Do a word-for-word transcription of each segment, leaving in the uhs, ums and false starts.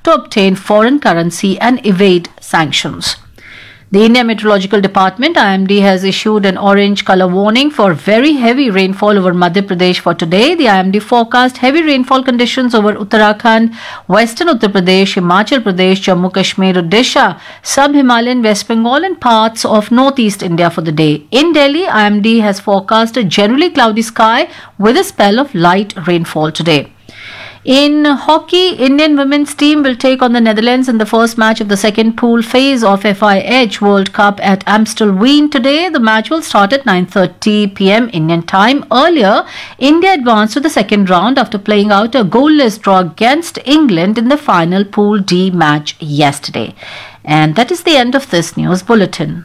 to obtain foreign currency and evade sanctions. The India Meteorological Department I M D has issued an orange color warning for very heavy rainfall over Madhya Pradesh for today. The I M D forecast heavy rainfall conditions over Uttarakhand, Western Uttar Pradesh, Himachal Pradesh, Jammu Kashmir, Odisha, Sub-Himalayan West Bengal and parts of northeast India for the day. In Delhi, I M D has forecast a generally cloudy sky with a spell of light rainfall today. In hockey, Indian women's team will take on the Netherlands in the first match of the second pool phase of F I H World Cup at Amstelveen today. The match will start at nine thirty p m Indian time. Earlier, India advanced to the second round after playing out a goalless draw against England in the final Pool D match yesterday. And that is the end of this news bulletin.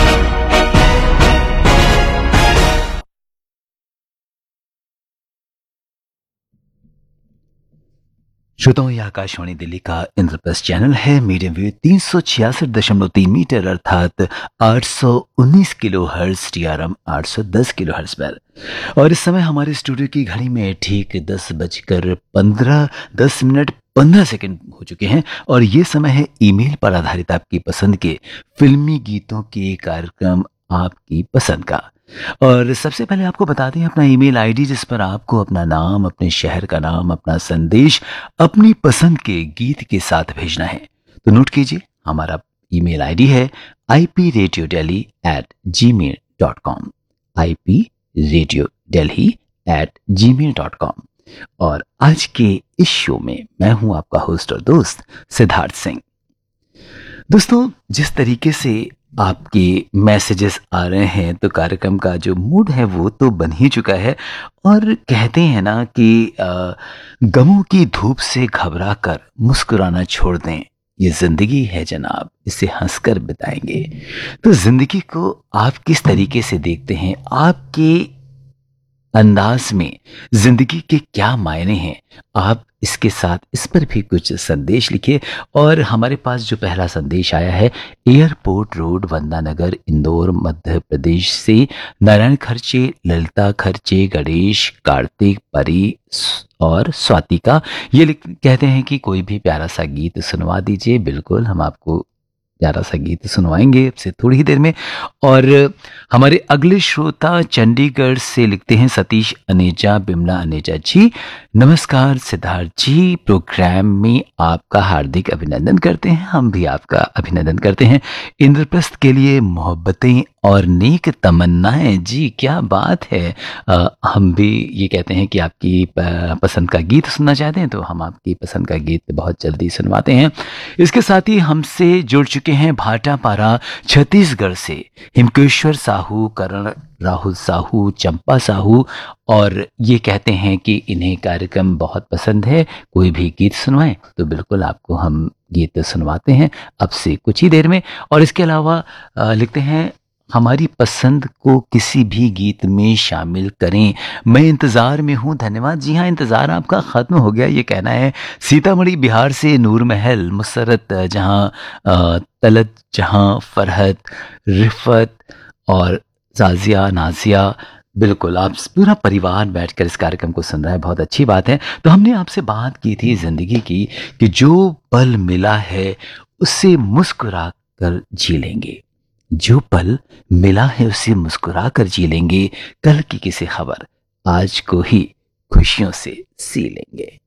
श्रोताओं, यह आकाशवाणी दिल्ली का Indraprastha channel है। Medium wave तीन सौ छियासठ दशमलव तीन metre अर्थात आठ सौ उन्नीस किलो हर्ट्ज, टीआरएम आठ सौ दस किलो हर्ट्ज पर। और इस समय हमारे स्टूडियो की घड़ी में ठीक दस बजकर पंद्रह दस मिनट पंद्रह सेकंड हो चुके हैं और ये समय है ईमेल पर आधारित आपकी पसंद के फिल्मी गीतों के कार्यक्रम आपकी पसंद का। और सबसे पहले आपको बता दें अपना ईमेल आईडी जिस पर आपको अपना नाम, अपने शहर का नाम, अपना संदेश अपनी पसंद के गीत के साथ भेजना है। तो नोट कीजिए, हमारा ईमेल आईडी है I P radio daily eight ji mail dot com, I P radio daily eight ji mail dot com. और आज के इस शो में मैं हूं आपका होस्ट और दोस्त सिद्धार्थ सिंह। दोस्तों, जिस तरीके से आपके मैसेजेस आ रहे हैं तो कार्यक्रम का जो मूड है वो तो बन ही चुका है। और कहते हैं ना कि गमों की धूप से घबरा कर मुस्कुराना छोड़ दें, ये जिंदगी है जनाब, इसे हंसकर बिताएंगे। तो जिंदगी को आप किस तरीके से देखते हैं? आपके अंदाज में जिंदगी के क्या मायने हैं? आप इसके साथ इस पर भी कुछ संदेश लिखिए। और हमारे पास जो पहला संदेश आया है, एयरपोर्ट रोड, वंदानगर, इंदौर, मध्य प्रदेश से नारायण खर्चे, ललिता खर्चे, गणेश, कार्तिक, परी और स्वाति का। ये कहते हैं कि कोई भी प्यारा सा गीत सुनवा दीजिए। बिल्कुल, हम आपको प्यारा सा गीत सुनवाएंगे अब से थोड़ी ही देर में। और हमारे अगले श्रोता चंडीगढ़ से लिखते हैं सतीश अनेजा, बिमला अनेजा जी। नमस्कार सिद्धार्थ जी, प्रोग्राम में आपका हार्दिक अभिनंदन करते हैं। हम भी आपका अभिनंदन करते हैं। इंद्रप्रस्थ के लिए मोहब्बतें और नेक तमन्नाएं। जी क्या बात है। आ, हम भी ये कहते हैं कि आपकी पसंद का गीत सुनना चाहते हैं तो हम आपकी पसंद का गीत बहुत जल्दी सुनवाते हैं। इसके साथ ही हमसे जुड़ चुके हैं भाटापारा छत्तीसगढ़ से हिमकेश्वर साहू, करण राहुल साहू, चंपा साहू। और ये कहते हैं कि इन्हें कार्यक्रम बहुत पसंद है, कोई भी गीत सुनवाएं। तो बिल्कुल आपको हम गीत सुनवाते हैं अब से कुछ ही देर में। और इसके अलावा लिखते हैं हमारी पसंद को किसी भी गीत में शामिल करें, मैं इंतज़ार में हूँ। धन्यवाद। जी हाँ, इंतज़ार आपका ख़त्म हो गया, ये कहना है सीतामढ़ी बिहार से नूर महल, मुसरत जहाँ, तलत जहाँ, फरहत, रिफत और जाजिया, नाजिया। बिल्कुल, आप पूरा परिवार बैठकर इस कार्यक्रम को सुन रहा है, बहुत अच्छी बात है। तो हमने आपसे बात की थी ज़िंदगी की कि जो पल मिला है उससे मुस्कुरा कर जी लेंगे, जो पल मिला है उसे मुस्कुरा कर जी लेंगे, कल की किसी खबर आज को ही खुशियों से सी लेंगे।